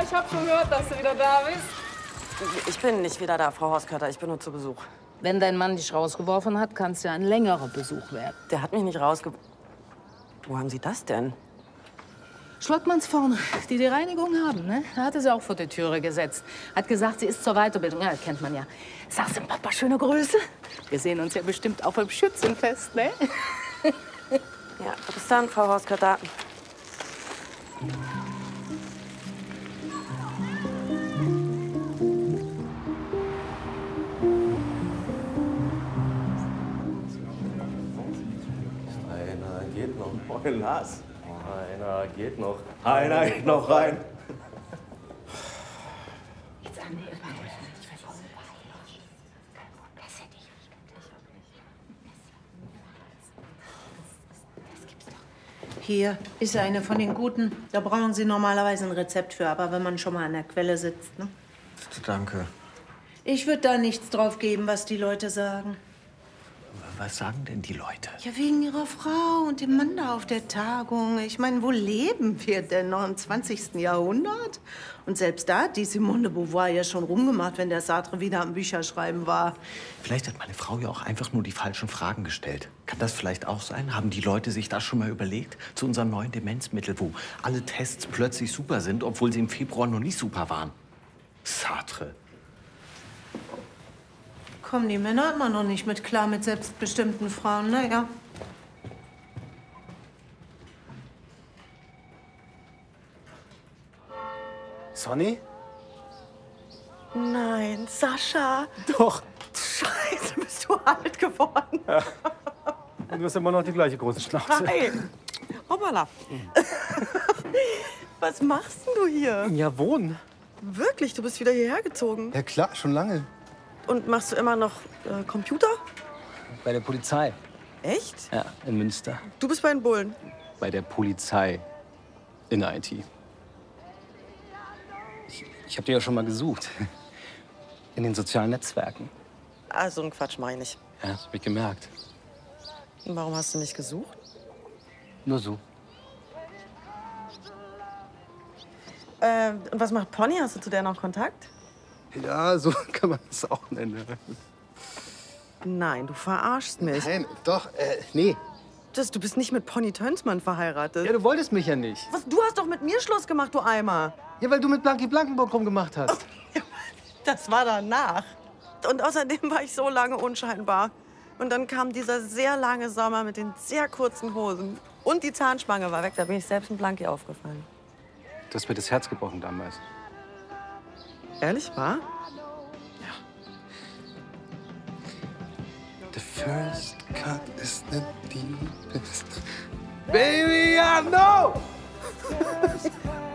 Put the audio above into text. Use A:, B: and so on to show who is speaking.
A: ich habe schon gehört, dass du wieder da bist.
B: Ich bin nicht wieder da, Frau Hauskötter. Ich bin nur zu Besuch.
A: Wenn dein Mann dich rausgeworfen hat, kann es ja ein längerer Besuch werden.
B: Der hat mich nicht rausgeworfen. Wo haben Sie das denn?
A: Schlottmanns vorne, die die Reinigung haben, ne? Da hatte sie auch vor die Türe gesetzt. Hat gesagt, sie ist zur Weiterbildung. Ja, das kennt man ja. Sagst dem Papa schöne Grüße? Wir sehen uns ja bestimmt auch beim Schützenfest, ne?
B: Ja, bis dann, Frau Hauskötter.
C: Einer geht noch. Moin, Lars. Einer geht noch. Einer geht noch rein.
D: Hier ist eine von den guten. Da brauchen Sie normalerweise ein Rezept für, aber wenn man schon mal an der Quelle sitzt, ne?
E: Danke.
D: Ich würde da nichts drauf geben, was die Leute sagen.
E: Was sagen denn die Leute?
D: Ja, wegen ihrer Frau und dem Mann da auf der Tagung. Ich meine, wo leben wir denn noch im 20. Jahrhundert? Und selbst da hat die Simone de Beauvoir ja schon rumgemacht, wenn der Sartre wieder am Bücherschreiben war.
E: Vielleicht hat meine Frau ja auch einfach nur die falschen Fragen gestellt. Kann das vielleicht auch sein? Haben die Leute sich das schon mal überlegt? Zu unserem neuen Demenzmittel, wo alle Tests plötzlich super sind, obwohl sie im Februar noch nicht super waren. Sartre.
D: Kommen die Männer immer noch nicht mit klar mit selbstbestimmten Frauen, naja.
F: Sonny?
B: Nein, Sascha.
F: Doch.
B: Scheiße, bist du alt geworden.
F: Ja. Und du hast immer noch die gleiche große Schnauze.
B: Hi. Hoppala. Was machst denn du hier?
F: Ja, wohnen.
B: Wirklich, du bist wieder hierher gezogen.
F: Ja klar, schon lange.
B: Und machst du immer noch Computer?
G: Bei der Polizei.
B: Echt?
G: Ja, in Münster.
B: Du bist bei den Bullen.
G: Bei der Polizei. In der IT. Ich habe die ja schon mal gesucht. In den sozialen Netzwerken.
B: Ah, so einen Quatsch mach ich nicht.
G: Ja, das hab ich gemerkt.
B: Und warum hast du mich gesucht?
G: Nur so.
B: Und was macht Pony? Hast du zu der noch Kontakt?
F: Ja, so kann man das auch nennen.
B: Nein, du verarschst mich.
F: Nein, doch, nee.
B: Du bist nicht mit Pony Tönsmann verheiratet.
F: Ja, du wolltest mich ja nicht.
B: Was? Du hast doch mit mir Schluss gemacht, du Eimer.
F: Ja, weil du mit Blanky Blankenburg rumgemacht hast.
B: Das war danach. Und außerdem war ich so lange unscheinbar. Und dann kam dieser sehr lange Sommer mit den sehr kurzen Hosen. Und die Zahnspange war weg. Da bin ich selbst in Blanky aufgefallen.
G: Du hast mir das Herz gebrochen damals.
B: Ehrlich, wahr?
F: The first cut is the deepest. Baby, I know!